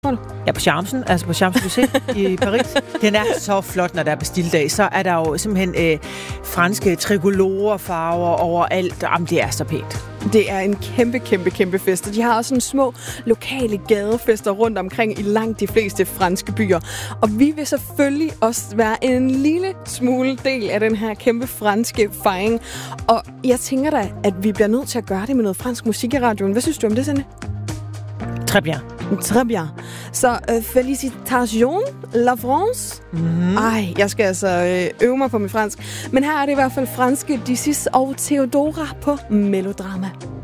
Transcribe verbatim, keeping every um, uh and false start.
Ja, på Champs, altså på Champs-Élysées i Paris. Den er så flot, når der er Bastille-dag. Så er der jo simpelthen øh, franske tricolore-farver overalt. Jamen, det er så pænt. Det er en kæmpe, kæmpe, kæmpe fest. Og de har også sådan små lokale gadefester rundt omkring i langt de fleste franske byer. Og vi vil selvfølgelig også være en lille smule del af den her kæmpe franske fejring. Og jeg tænker da, at vi bliver nødt til at gøre det med noget fransk musik i radioen. Hvad synes du om det, Sanne? Très bien. Très bien. Så uh, félicitations, la France. Mm-hmm. Ej, jeg skal altså øh, øve mig på mit fransk. Men her er det i hvert fald franske Disis og Theodora på Melodrama.